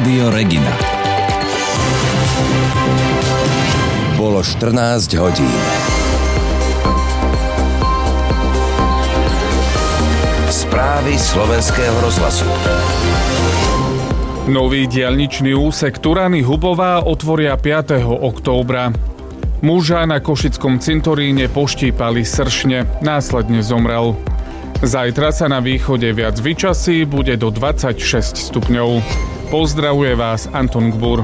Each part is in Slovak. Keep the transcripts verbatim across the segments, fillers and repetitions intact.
Rádio Regina. Bolo štrnásť hodín. Správy slovenského rozhlasu. Nový diaľničný úsek Turany-Hubová otvoria piateho októbra. Muža na košickom cintoríne poštípali sršne, následne zomrel. Zajtra sa na východe viac vyčasí, bude do dvadsaťšesť stupňov. Pozdravuje vás Anton Gbur.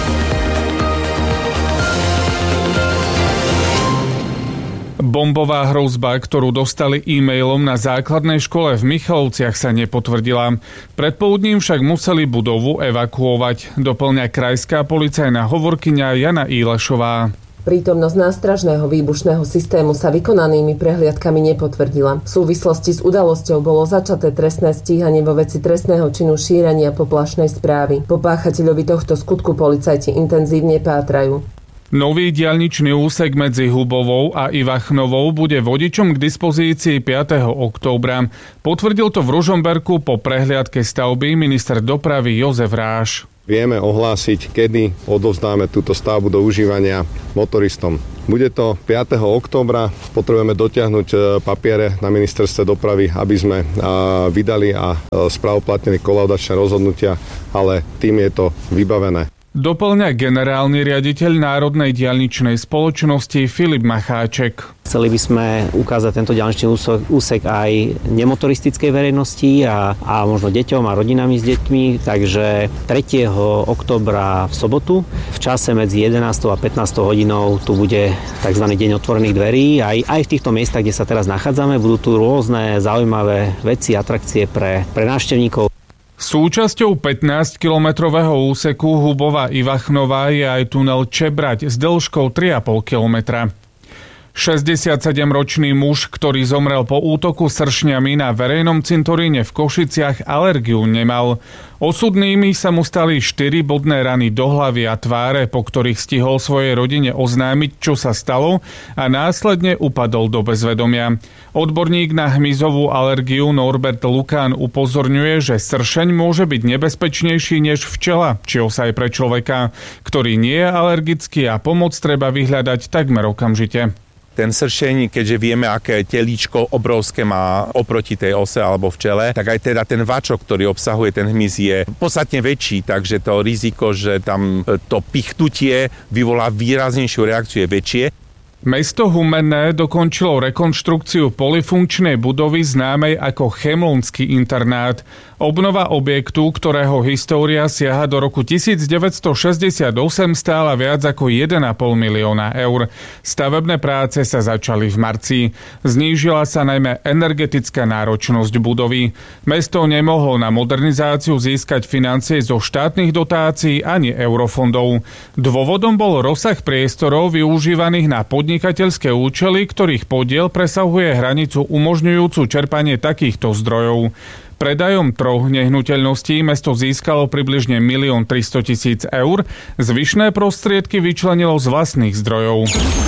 Bombová hrozba, ktorú dostali e-mailom na základnej škole v Michalovciach, sa nepotvrdila. Predpoludním však museli budovu evakuovať, doplňa krajská policajná hovorkyňa Jana Ílešová. Prítomnosť nástražného výbušného systému sa vykonanými prehliadkami nepotvrdila. V súvislosti s udalosťou bolo začaté trestné stíhanie vo veci trestného činu šírenia poplašnej správy. Po páchateľovi tohto skutku policajti intenzívne pátrajú. Nový diaľničný úsek medzi Hubovou a Ivachnovou bude vodičom k dispozícii piateho októbra. Potvrdil to v Ružomberku po prehliadke stavby minister dopravy Jozef Ráš. Vieme ohlásiť, kedy odovzdáme túto stavbu do užívania motoristom. Bude to piateho októbra, potrebujeme dotiahnuť papiere na ministerstve dopravy, aby sme vydali a spravoplatnili kolaudačné rozhodnutia, ale tým je to vybavené. Doplňa generálny riaditeľ Národnej diaľničnej spoločnosti Filip Macháček. Chceli by sme ukázať tento diaľničný úsek aj nemotoristickej verejnosti a, a možno deťom a rodinami s deťmi, takže tretieho októbra v sobotu v čase medzi jedenástou a pätnástou hodinou tu bude tzv. Deň otvorených dverí. Aj, aj v týchto miestach, kde sa teraz nachádzame, budú tu rôzne zaujímavé veci, atrakcie pre, pre návštevníkov. Súčasťou pätnásťkilometrového úseku Hubová-Ivachnová je aj tunel Čebrať s dĺžkou tri a pol kilometra. šesťdesiatsedemročný muž, ktorý zomrel po útoku sršňami na verejnom cintoríne v Košiciach, alergiu nemal. Osudnými sa mu stali štyri bodné rany do hlavy a tváre, po ktorých stihol svojej rodine oznámiť, čo sa stalo, a následne upadol do bezvedomia. Odborník na hmyzovú alergiu Norbert Lukán upozorňuje, že sršeň môže byť nebezpečnejší než včela, či osaj pre človeka, ktorý nie je alergický, a pomoc treba vyhľadať takmer okamžite. Ten sršeň, keďže vieme, aké telíčko obrovské má oproti tej ose alebo včele, tak aj teda ten vačok, ktorý obsahuje ten hmyz, je podstatne väčší, takže to riziko, že tam to pichnutie vyvolá výraznejšiu reakciu, je väčšie. Mesto Humenné dokončilo rekonštrukciu polyfunkčnej budovy známej ako Chemlunský internát. Obnova objektu, ktorého história siaha do roku devätnásťstošesťdesiatosem, stála viac ako jeden a pol milióna eur. Stavebné práce sa začali v marci. Znížila sa najmä energetická náročnosť budovy. Mesto nemohlo na modernizáciu získať financie zo štátnych dotácií ani eurofondov. Dôvodom bol rozsah priestorov využívaných na podnikateľské účely, ktorých podiel presahuje hranicu umožňujúcu čerpanie takýchto zdrojov. Predajom troch nehnuteľností mesto získalo približne milión tristotisíc eur, zvyšné prostriedky vyčlenilo z vlastných zdrojov.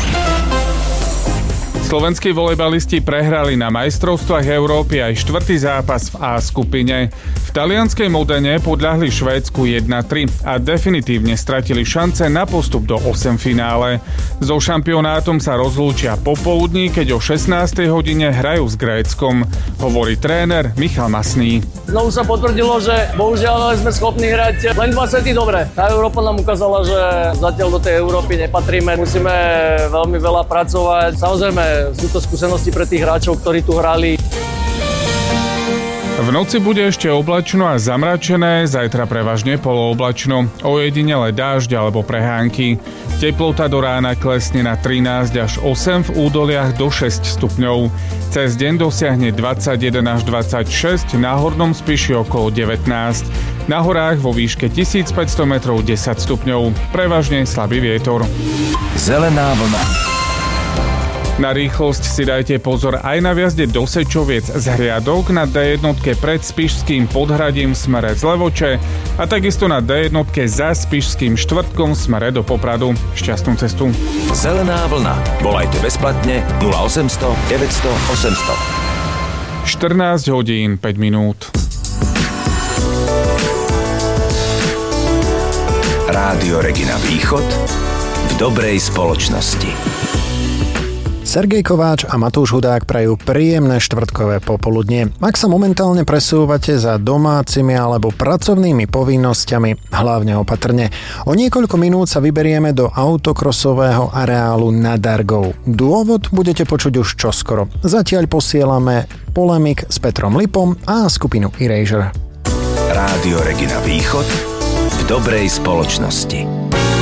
Slovenskí volejbalisti prehrali na majstrovstvách Európy aj štvrtý zápas v A skupine. V talianskej Modene podľahli Švédsku jedna tri a definitívne stratili šance na postup do osemfinále. So šampionátom sa rozlúčia popoludní, keď o šestnástej hodine hrajú s Gréckom, hovorí tréner Michal Masný. Znovu sa potvrdilo, že bohužiaľ sme schopní hrať len dva sety dobre. Tá Európa nám ukázala, že zatiaľ do tej Európy nepatríme. Musíme veľmi veľa pracovať. Samozrejme, sú to skúsenosti pre tých hráčov, ktorí tu hrali. V noci bude ešte oblačno a zamračené, zajtra prevažne polooblačno, ojedinele dážď alebo prehánky. Teplota do rána klesne na trinásť až osem, v údoliach do šesť stupňov. Cez deň dosiahne dvadsaťjeden až dvadsaťšesť, na hornom Spiši okolo devätnásť. Na horách vo výške tisícpäťsto metrov desať stupňov, prevažne slabý vietor. Zelená vlna. Na rýchlosť si dajte pozor aj na vjazde do Sečoviec z Hriadok, na dé jedna pred Spišským Podhradím v smere z Levoče a takisto na dé jedna za Spišským Štvrtkom v smere do Popradu. Šťastnú cestu. Zelená vlna. Volajte bezplatne nula osemsto deväťsto osemsto. štrnásť hodín päť minút. Rádio Regina Východ v dobrej spoločnosti. Sergej Kováč a Matúš Hudák prajú príjemné štvrtkové popoludnie. Ak sa momentálne presúvate za domácimi alebo pracovnými povinnosťami, hlavne opatrne. O niekoľko minút sa vyberieme do autokrosového areálu nad Dargou. Dôvod budete počuť už čoskoro. Zatiaľ posielame polemik s Petrom Lipom a skupinu Erasure. Rádio Regina Východ v dobrej spoločnosti.